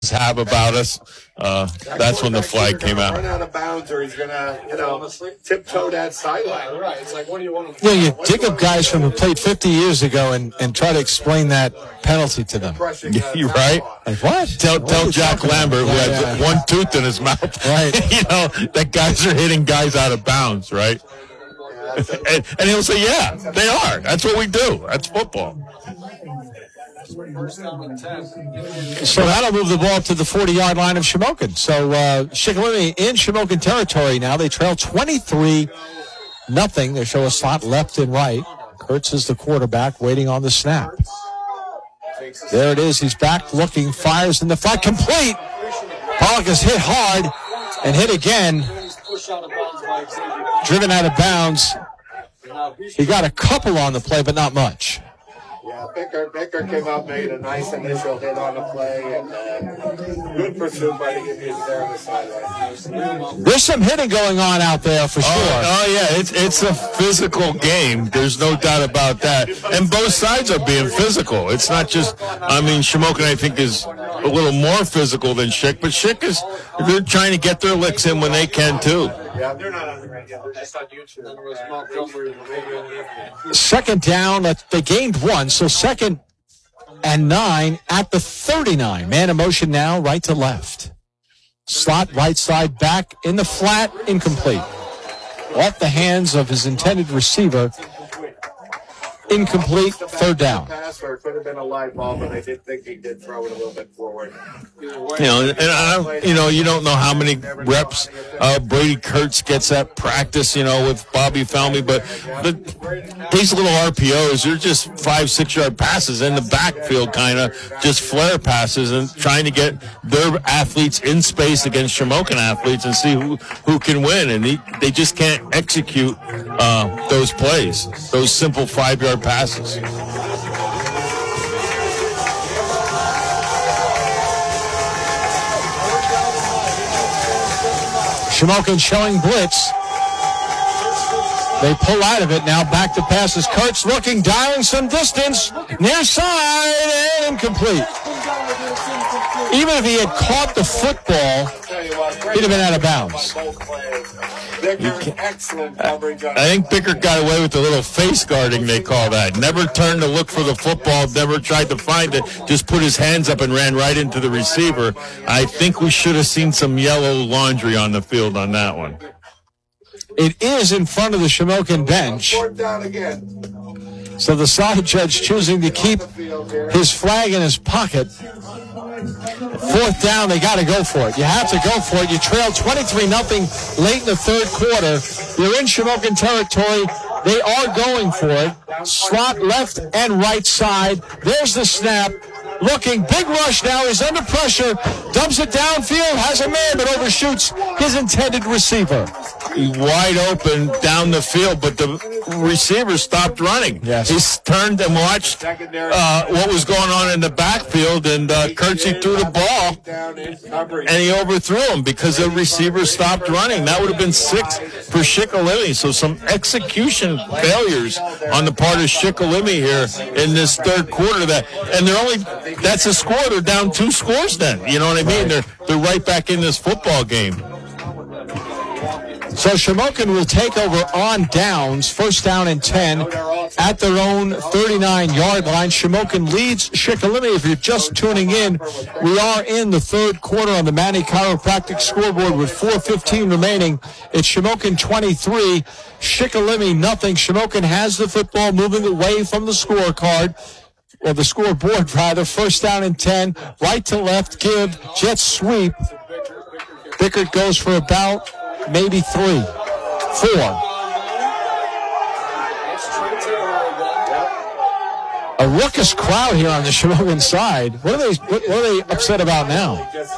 have about us, that's when the flag came out. Run out of bounds, or he's gonna, tiptoe that sideline. Right. It's like, what do you want to? You dig up guys from the plate 50 years ago and try to explain that penalty to them. You're right. Like what? Tell Jack Lambert, who has one tooth in his mouth, right? That guys are hitting guys out of bounds, right? And he'll say, yeah, they are. That's what we do. That's football. So that'll move the ball to the 40-yard line of Shamokin. So Shikellamy in Shamokin territory now. They trail 23-0. They show a slot left and right. Kurtz is the quarterback waiting on the snap. There it is. He's back looking, fires in the flat, complete. Pollock is hit hard and hit again. Driven out of bounds. He got a couple on the play, but not much. Yeah, Bicker came up, made a nice initial hit on the play, and good pursuit by the Indians there on the sideline. There's some hitting going on out there for sure. Oh yeah, it's a physical game. There's no doubt about that. And both sides are being physical. It's not just, Shamokin, I think, is a little more physical than Schick, but Schick they're trying to get their licks in when they can, too. Yeah, they're not on the radio. They're just on YouTube. Second down, they gained one, so 2nd and 9 at the 39. Man in motion now, right to left. Slot, right side, back in the flat, incomplete. Off the hands of his intended receiver. Incomplete, 3rd down. It could have been a live ball, but I did think he did throw it a little bit forward. You don't know how many reps Brady Kurtz gets at practice, with Bobby Falmy, but these little RPOs, they're just 5-6 yard passes in the backfield, kind of just flare passes, and trying to get their athletes in space against Shamokin athletes and see who can win, and they just can't execute those plays, those simple 5-yard passes. Shamokin showing blitz. They pull out of it now. Back to passes. Kurtz looking, dialing some distance. Near side and incomplete. Even if he had caught the football, he'd have been out of bounds. Excellent coverage. I think Bickert got away with the little face guarding, they call that. Never turned to look for the football, never tried to find it, just put his hands up and ran right into the receiver. I think we should have seen some yellow laundry on the field on that one. It is in front of the Shamokin bench. Fourth down again. So the side judge choosing to keep his flag in his pocket. 4th down, they got to go for it. You have to go for it. You trail 23-0 late in the 3rd quarter. You're in Shamokin territory. They are going for it. Slot left and right side. There's the snap. Looking, big rush now. He's under pressure. Dumps it downfield. Has a man, but overshoots his intended receiver. Wide open down the field, but the receiver stopped running. Yes. He turned and watched what was going on in the backfield, and Kurtz threw the ball, and he overthrew him because the receiver stopped running. That would have been 6 for Shikellamy. So some execution failures on the part of Shikellamy here in this 3rd quarter. That's a score. They're down 2 scores then. You know what I mean? They're right back in this football game. So Shamokin will take over on downs, 1st down and 10 at their own 39-yard line. Shamokin leads Shikellamy. If you're just tuning in, we are in the 3rd quarter on the Manny Chiropractic scoreboard with 4:15 remaining. It's Shamokin 23, Shikellamy nothing. Shamokin has the football, moving away from the scorecard. Or the scoreboard, rather. 1st down and 10, right to left, give, jet sweep. Bickert goes for about maybe 3, 4. A ruckus crowd here on the Shamokin side. What are they upset about now?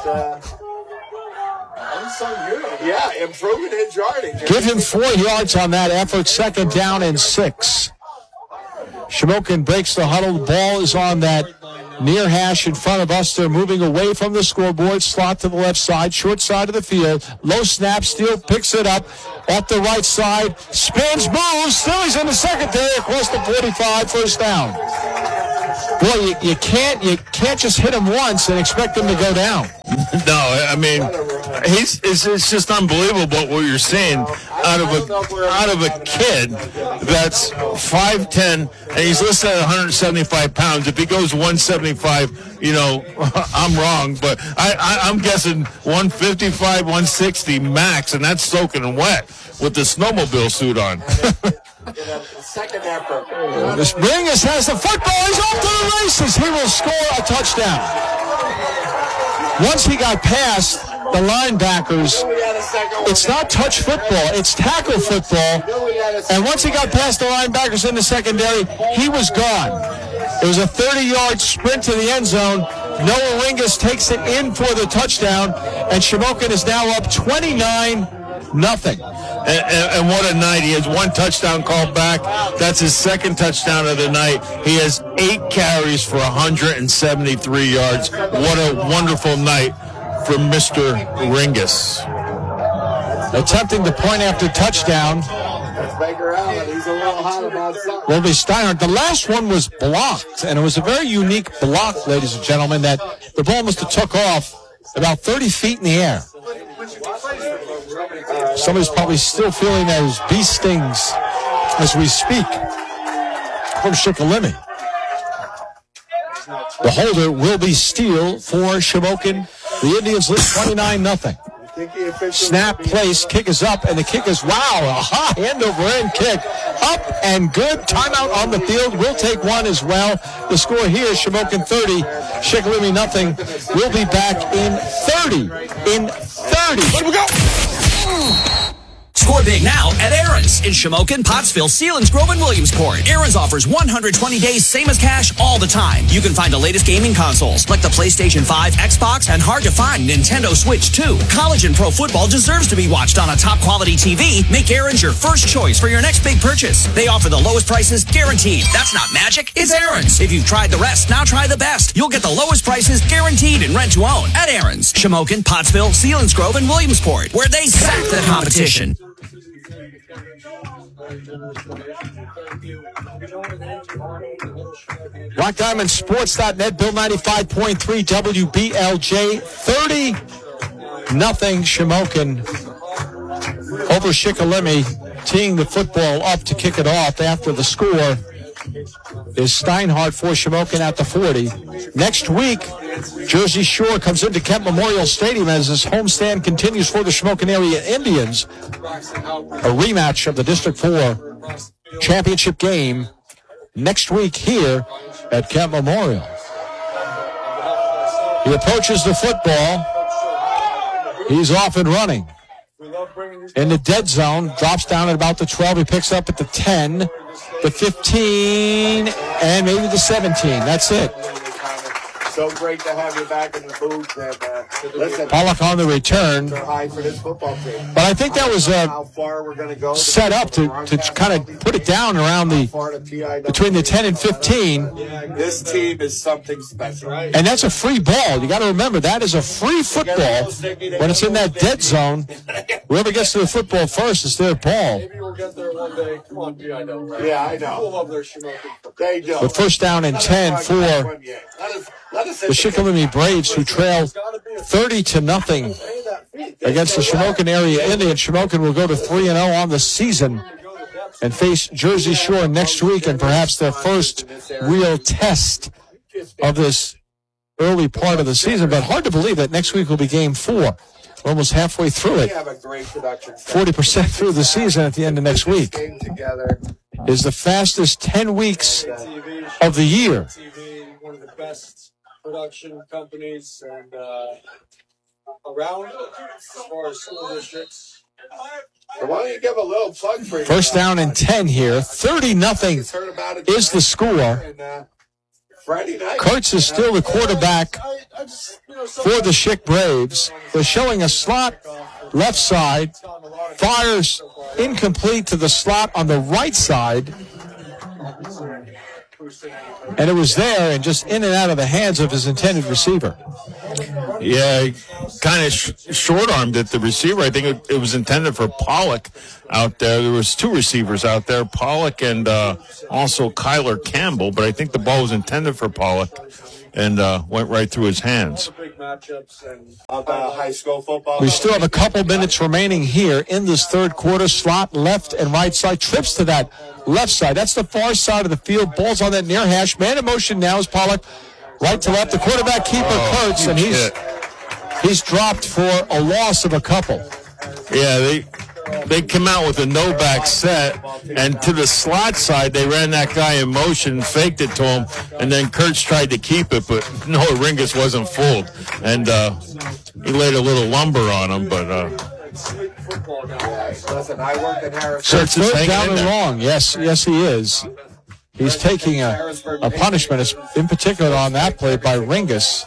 Yeah, improving his yardage. Give him 4 yards on that effort. 2nd down and 6. Shamokin breaks the huddle. The ball is on that near hash in front of us. They're moving away from the scoreboard. Slot to the left side, short side of the field. Low snap, Steele picks it up at the right side. Spins, moves. Still he's in the secondary across the 45. 1st down. Boy, you can't just hit him once and expect him to go down. No, I mean, it's just unbelievable what you're seeing out of a kid that's 5'10", and he's listed at 175 pounds. If he goes 175, I'm wrong, but I'm guessing 155, 160 max, and that's soaking wet with the snowmobile suit on. Second effort. Ringus has the football. He's off to the races. He will score a touchdown. Once he got past the linebackers, it's not touch football, it's tackle football. And once he got past the linebackers in the secondary, he was gone. It was a 30-yard sprint to the end zone. Noah Ringus takes it in for the touchdown, and Shamokin is now up 29-0. And what a night. He has one touchdown called back. That's his second touchdown of the night. He has 8 carries for 173 yards. What a wonderful night for Mr. Ringus. Attempting the point after touchdown. That's Baker Allen. He's a little hot about something. Will be Steinhardt. The last one was blocked, and it was a very unique block, ladies and gentlemen, that the ball must have took off about 30 feet in the air. Somebody's probably still feeling those bee stings as we speak from Shikellamy. The holder will be Steele for Shamokin. The Indians lead 29-0. Snap, place, kick is up, and the kick is, wow, a high end-over-end kick. Up and good. Timeout on the field. We'll take one as well. The score here is Shamokin 30, Shikellamy 0. We'll be back in 30. Here we go. Score big now at Aaron's in Shamokin, Pottsville, Selinsgrove, and Williamsport. Aaron's offers 120 days, same as cash, all the time. You can find the latest gaming consoles like the PlayStation 5, Xbox, and hard-to-find Nintendo Switch 2. College and pro football deserves to be watched on a top-quality TV. Make Aaron's your first choice for your next big purchase. They offer the lowest prices guaranteed. That's not magic, it's Aaron's. If you've tried the rest, now try the best. You'll get the lowest prices guaranteed in rent-to-own at Aaron's. Shamokin, Pottsville, Selinsgrove, and Williamsport, where they sack the competition. RockDiamondSports.net, Bill 95.3 WBLJ, 30-0 Shamokin over Shikellamy, teeing the football up to kick it off after the score is Steinhardt for Shamokin at the 40. Next week, Jersey Shore comes into Kent Memorial Stadium as this homestand continues for the Shamokin area Indians. A rematch of the District 4 championship game next week here at Kent Memorial. He approaches the football. He's off and running. In the dead zone, drops down at about the 12. He picks up at the 10, the 15, and maybe the 17. That's it. So great to have you back in the booth. And listen, Pollock on the return. high for this football team. But I think that was How far we're going to go? set up to kind of put it down around between the 10 and 15. This team is something special. And that's a free ball. You got to remember, that is a free football when it's in that dead zone. Whoever gets to the football first is their ball. Maybe we'll get there one day. Come on, B, I know. Right? Yeah, I People know. love their Shamokin. They do. But first down and 10 for the Shikellamy Braves, who trail 30-0 against the Shamokin area Indians. Shamokin will go to 3-0 on the season and face Jersey Shore next week, and perhaps their first real test of this early part of the season. But hard to believe that next week will be game 4. We're almost halfway through it. 40% through the season at the end of next week. Is the fastest 10 weeks of the year. One of the best production companies and around as far as school districts. Why don't you give a little plug for you? First down and 10 here. 30-0 is the score. Friday night. Kurtz is still the quarterback for the Schick Braves. They're showing a slot left side. Fires incomplete to the slot on the right side. and it was there and just in and out of the hands of his intended receiver. Yeah, kind of short-armed it, the receiver. I think it was intended for Pollock out there. There was two receivers out there, Pollock and also Kyler Campbell, but I think the ball was intended for Pollock and went right through his hands. High school football. We still have a couple minutes remaining here in this third quarter. Slot left and right side. Trips to that left side. That's the far side of the field. Ball's on that near hash. Man in motion now is Pollock. Right to left. The quarterback keeper Kurtz, and he's dropped for a loss of a couple. Yeah, they come out with a no-back set, and to the slot side, they ran that guy in motion, faked it to him, and then Kurtz tried to keep it, but Noah Ringus wasn't fooled. And he laid a little lumber on him, but... Listen, I work in Harris. Kurtz is down and long. Yes, he is. He's taking a punishment, in particular on that play by Ringus.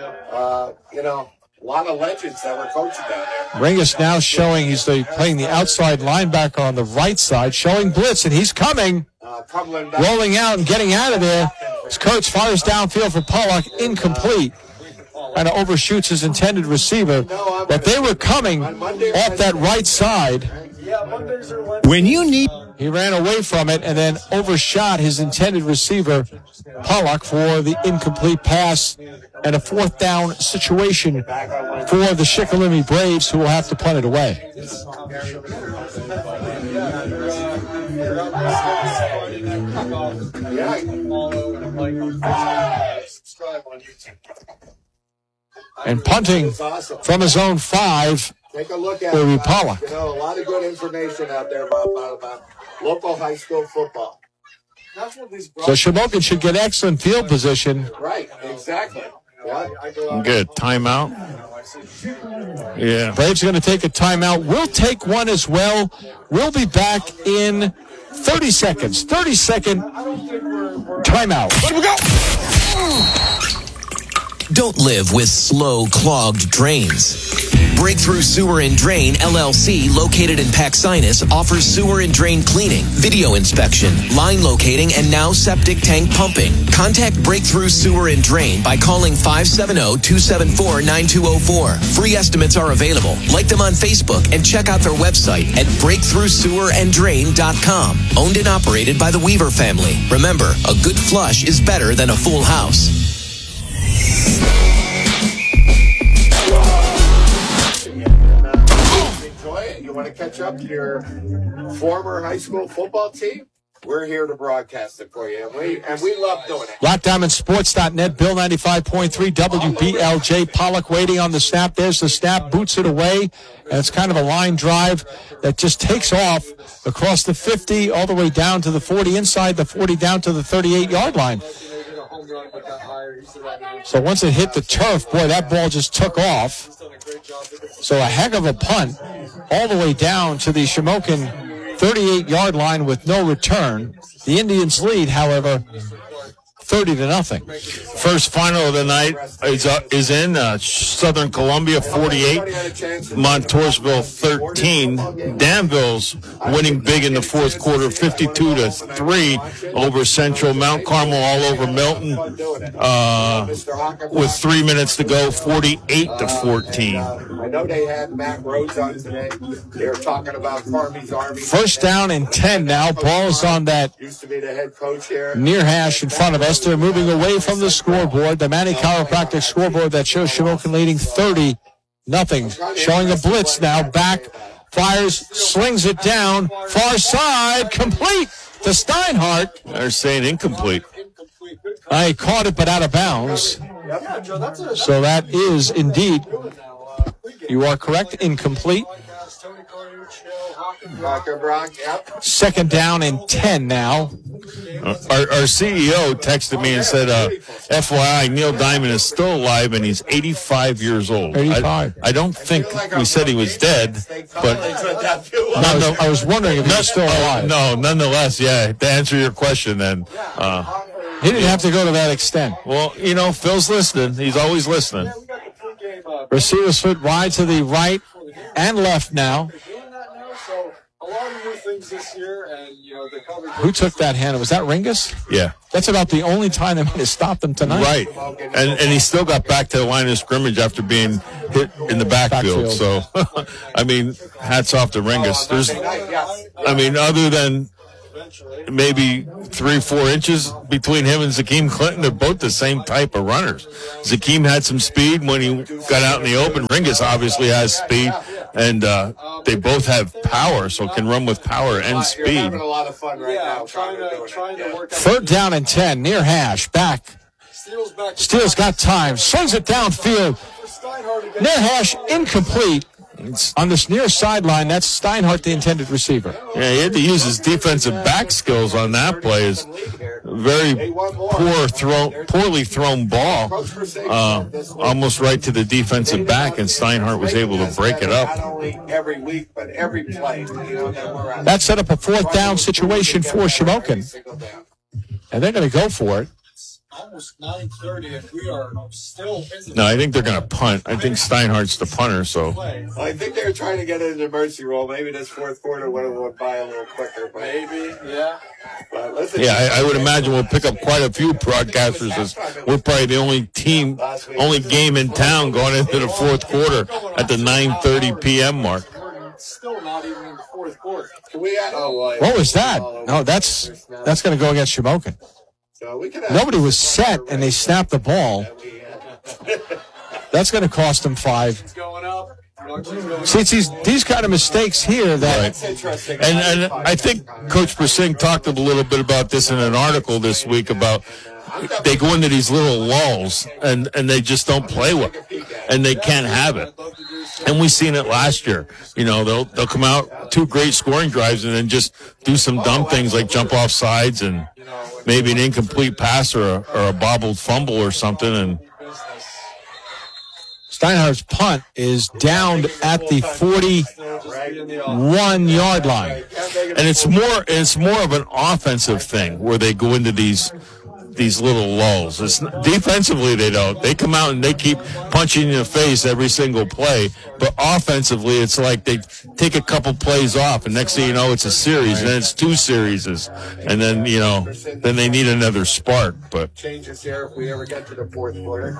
A lot of legends that were coaching down there. Ringus now showing he's playing the outside linebacker on the right side, showing blitz, and he's coming, rolling out and getting out of there. As Kurtz fires downfield for Pollock, incomplete. Kind of overshoots his intended receiver, but they were coming off that right side. When you need... He ran away from it and then overshot his intended receiver, Pollock, for the incomplete pass and a fourth down situation for the Shikellamy Braves, who will have to punt it away. And punting from his own 5. Take a look at it. Pollock. A lot of good information out there about local high school football. So Shamokin should get excellent field position. Right, exactly. Yeah. Good. Timeout. Yeah. Braves are going to take a timeout. We'll take one as well. We'll be back in 30 seconds. 30-second timeout. Let we go! Don't live with slow, clogged drains. Breakthrough Sewer and Drain, LLC, located in Paxinas, offers sewer and drain cleaning, video inspection, line locating, and now septic tank pumping. Contact Breakthrough Sewer and Drain by calling 570-274-9204. Free estimates are available. Like them on Facebook and check out their website at breakthroughsewerandrain.com. Owned and operated by the Weaver family. Remember, a good flush is better than a full house. Enjoy it. You want to catch up to your former high school football team? We're here to broadcast it for you, and we love doing it. BlackDiamondSports.net, Bill 95.3, WBLJ. Pollock waiting on the snap. There's the snap, boots it away, and it's kind of a line drive that just takes off across the 50, all the way down to the 40, inside the 40, down to the 38-yard line. So once it hit the turf, boy, that ball just took off. So a heck of a punt all the way down to the Shamokin 38-yard line with no return. The Indians lead, however, 30-0. First final of the night is in Southern Columbia 48, Montoursville 13. Danville's winning big in the fourth quarter, 52-3 over Central. Mount Carmel all over Milton with 3 minutes to go, 48-14. I know they had Matt Rhodes on today. They were talking about Carmy's Army. First down and 10 now. Ball is on that used to be the head coach here. Near hash in front of us. They're moving away from the scoreboard, the Manny Chiropractic scoreboard that shows Shamokin leading 30-0. Showing a blitz now. Back, fires, slings it down. Far side, complete to Steinhardt. They're saying incomplete. I caught it, but out of bounds. So that is indeed, you are correct, incomplete. Second down and 10 now. Our CEO texted me and said, FYI, Neil Diamond is still alive and he's 85 years old. 85. I don't think we said he was dead, but I was wondering if he was still alive. No, nonetheless, yeah, to answer your question then. He didn't have to go to that extent. Well, you know, Phil's listening. He's always listening. Receiver's foot wide to the right and left now. this year, and the coverage. Who took that hand? Was that Ringus? Yeah. That's about the only time they might have stopped them tonight. Right. And he still got back to the line of scrimmage after being hit in the backfield. So, I mean, hats off to Ringus. Other than maybe 3-4 inches between him and Zakeem Clinton, they're both the same type of runners. Zakeem had some speed when he got out in the open. Ringus obviously has speed, and they both have power, so can run with power and speed. You're having a lot of fun right now. Trying to work out. 3rd down and 10, near hash, back. Steele's got time, swings it downfield. Near hash, incomplete. On this near sideline, that's Steinhardt, the intended receiver. Yeah, he had to use his defensive back skills on that play. It's very poorly thrown ball, almost right to the defensive back, and Steinhardt was able to break it up. Not only every week, but every play. That set up a 4th down situation for Shamokin, and they're going to go for it. Almost 9:30, and we are still. No, I think they're going to punt. I think Steinhardt's the punter, so. I think they were trying to get it in the mercy roll. Maybe this 4th quarter would have went by a little quicker. But maybe, yeah. But listen, Yeah, I would imagine we'll pick up quite a few broadcasters, as we're probably the only game in town going into the 4th quarter at the 9:30 p.m. mark. Still not even in the 4th quarter. What was that? No, that's going to go against Shamokin. So Nobody was set, and they snapped the ball. That's going to cost them 5. Going up. See, it's these kind of mistakes here that. Right. And I think Coach Persing talked a little bit about this in an article this week about they go into these little lulls and they just don't play well, and they can't have it. And we seen it last year. They'll come out 2 great scoring drives and then just do some dumb things like jump off sides and maybe an incomplete pass or a bobbled fumble or something. And Steinhardt's punt is down at the 41-yard line. And it's more of an offensive thing where they go into these little lulls. Defensively, they don't. They come out and they keep punching you in the face every single play. But offensively, it's like they take a couple plays off, and next thing you know, it's a series, and then it's 2 series, and then then they need another spark. But changes here if we ever get to the 4th quarter.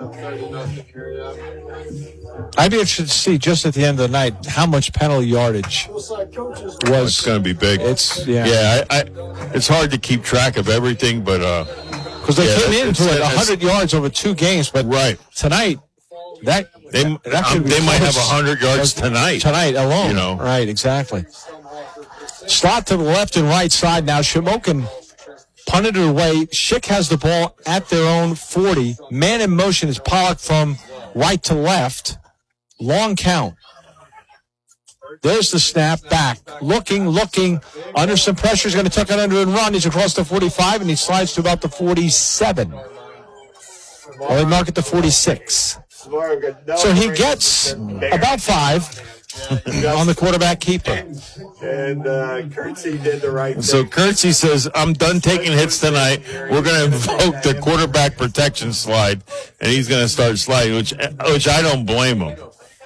I'd be interested to see just at the end of the night how much penalty yardage was. It's going to be big. It's it's hard to keep track of everything, but because they came in to 100 yards over 2 games, but tonight they might have 100 yards tonight alone. Right, exactly. Slot to the left and right side now. Shamokin punted it away. Schick has the ball at their own 40. Man in motion is Pollock from right to left. Long count. There's the snap back. Looking. Under some pressure. He's going to tuck it under and run. He's across the 45, and he slides to about the 47. Or they mark it the 46. So he gets about 5 on the quarterback keeper. And Kurtzy did the right thing. So Kurtzy says, I'm done taking hits tonight. We're going to invoke the quarterback protection slide, and he's going to start sliding, which I don't blame him.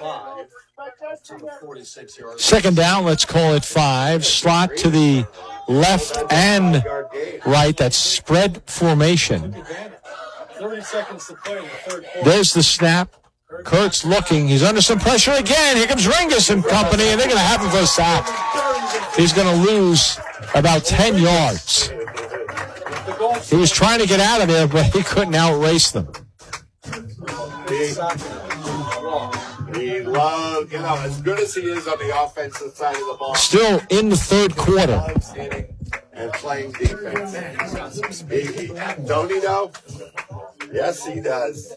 2nd down, let's call it 5. Slot to the left and right. That's spread formation. 30 seconds to play in the 3rd quarter. There's the snap. Kurtz looking. He's under some pressure again. Here comes Ringus and company, and they're going to have him for a sack. He's going to lose about 10 yards. He was trying to get out of there, but he couldn't outrace them. He loved, as good as he is on the offensive side of the ball. Still in the 3rd quarter. And playing defense. Don't he know? Yes, he does.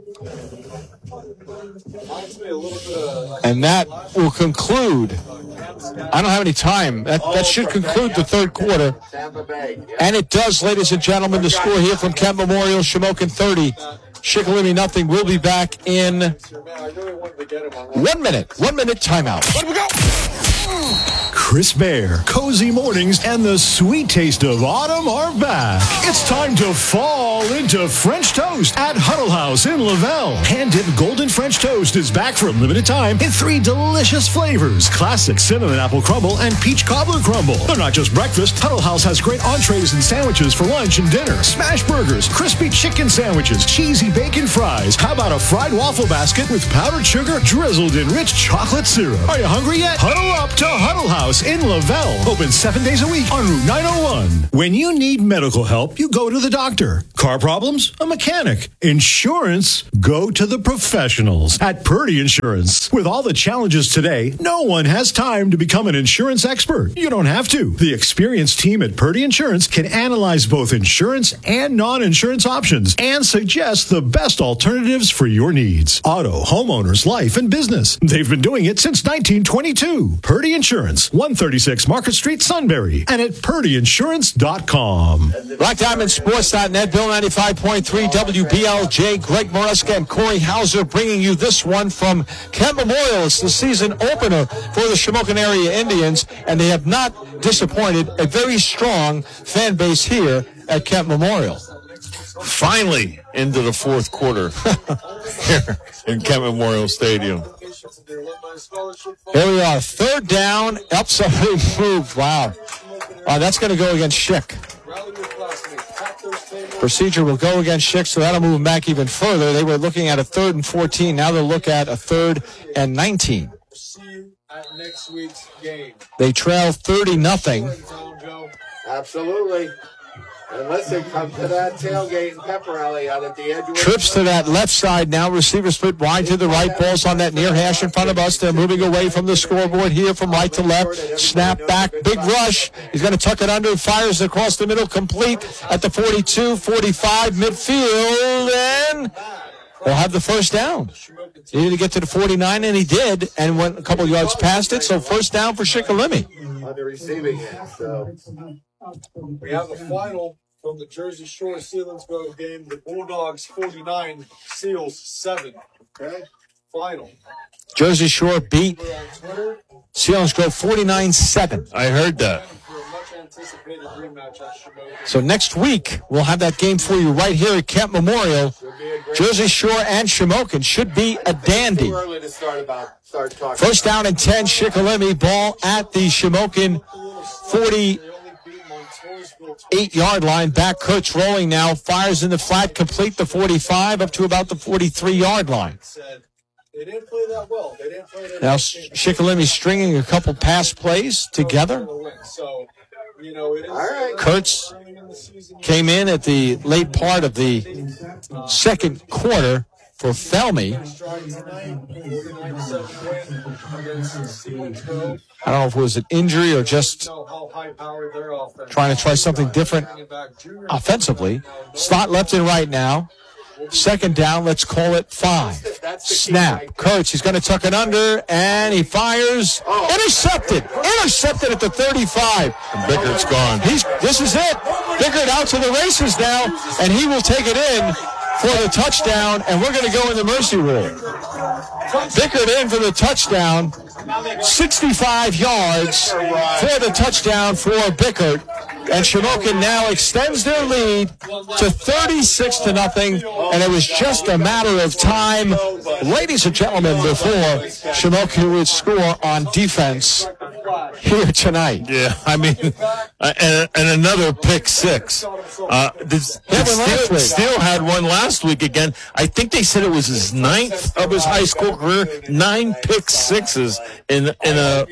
And that will conclude. I don't have any time. That should conclude the 3rd quarter. And it does, ladies and gentlemen. The score here from Kent Memorial, Shamokin 30, Shikellamy nothing. We'll be back in 1 minute. 1 minute timeout. Let we go. Chris Bear, cozy mornings, and the sweet taste of autumn are back. It's time to fall into French toast at Huddle House in Lavelle. Hand-dipped golden French toast is back for a limited time in 3 delicious flavors: classic cinnamon apple crumble and peach cobbler crumble. They're not just breakfast. Huddle House has great entrees and sandwiches for lunch and dinner. Smash burgers, crispy chicken sandwiches, cheesy bacon fries. How about a fried waffle basket with powdered sugar drizzled in rich chocolate syrup? Are you hungry yet? Huddle up to Huddle House in Lavelle. Open 7 days a week on Route 901. When you need medical help, you go to the doctor. Car problems? A mechanic. Insurance? Go to the professionals at Purdy Insurance. With all the challenges today, no one has time to become an insurance expert. You don't have to. The experienced team at Purdy Insurance can analyze both insurance and non-insurance options and suggest the best alternatives for your needs. Auto, homeowners, life, and business. They've been doing it since 1922. Purdy Insurance, 136 Market Street, Sunbury, and at purdyinsurance.com. BlackDiamondSports.net, Bill 95.3 WBLJ, Greg Moreska and Corey Hauser bringing you this one from Kent Memorial. It's the season opener for the Shamokin area Indians, and they have not disappointed. A very strong fan base here at Kent Memorial. Finally into the fourth quarter here in Kent Memorial Stadium. Here we are, third down, up somebody moved. Wow. That's going to go against Schick. Procedure will go against Schick, so that'll move them back even further. They were looking at a 3rd and 14. Now they'll look at a 3rd and 19. See you at next week's game. They trail 30-0. Absolutely. Unless they come to that tailgate and pep rally out at the edge of Trips to that left side now. Receiver split wide to the right. Ball's on that near hash in front of us. They're moving away from the scoreboard here from right to left. Snap back. Big rush. He's going to tuck it under. Fires across the middle. Complete at the 42, 45 midfield. And they'll have the first down. He needed to get to the 49, and he did, and went a couple yards past it. So first down for Shikellamy. on the receiving end. So we have the final from the Jersey Shore Selinsgrove game. The Bulldogs 49, Seals 7. Okay, final. Jersey Shore beat Selinsgrove 49-7. I heard that. So next week, we'll have that game for you right here at Kent Memorial. Jersey Shore and Shamokin should be a dandy. too early to start talking. First down and 10, Shikellamy. Ball at the Shamokin 48-yard line. Back Kurtz rolling now. Fires in the flat, complete the 45 up to about the 43-yard line. They didn't play that well. They didn't play that Now Shikellamy stringing a couple pass plays together. So, you know, it is All right. Kurtz came in at the late part of the second quarter for Felmy. I don't know if it was an injury or just trying to try something different offensively. Slot left and right now. Second down, let's call it 5. Snap. Kurtz, he's going to tuck it under, and he fires. Intercepted. Intercepted at the 35. Bickert's gone. This is it. Bickert out to the races now, and he will take it in for the touchdown, and we're going to go in the mercy rule. Bickert in for the touchdown. 65 yards for the touchdown for Bickert. And Shamokin now extends their lead to 36-0, and it was just a matter of time, ladies and gentlemen, before Shamokin would score on defense here tonight. Yeah, I mean, and another pick six. Steele had one last week again. I think they said it was his 9th of his high school career. 9 pick sixes in a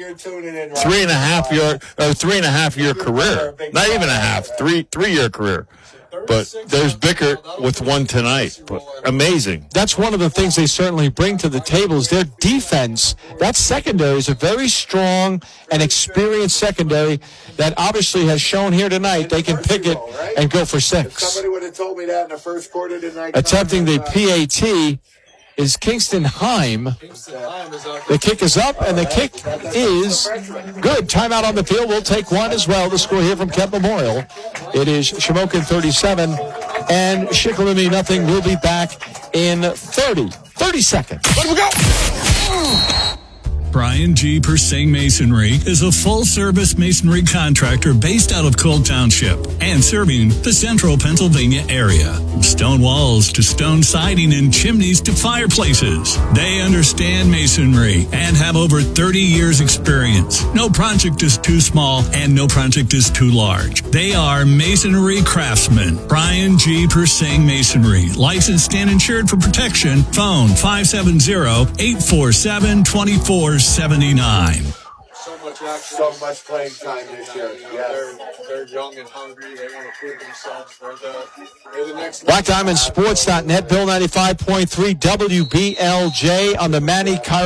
3.5 year career. Not even a half, 3-year career. But there's Bickert with one tonight. But amazing. That's one of the things they certainly bring to the table is their defense. That secondary is a very strong and experienced secondary that obviously has shown here tonight they can pick it and go for 6. Somebody would have told me that in the first quarter tonight. Attempting the PAT is Kingston Heim. The kick is up, and the kick is good. Timeout on the field. We'll take one as well. The score here from Kent Memorial. It is Shamokin 37 and Shikellamy nothing. We'll be back in 30 seconds. Let we go! Brian G. Persing Masonry is a full-service masonry contractor based out of Cole Township and serving the central Pennsylvania area. From stone walls to stone siding and chimneys to fireplaces, they understand masonry and have over 30 years experience. No project is too small and no project is too large. They are masonry craftsmen. Brian G. Persing Masonry, licensed and insured for protection. Phone 570-847-2479. So much action. So much playing time this year. Yes. They're young and hungry. They want to prove themselves. They're the next. BlackDiamondSports.net, Bill 95.3 WBLJ on the Manny Cairo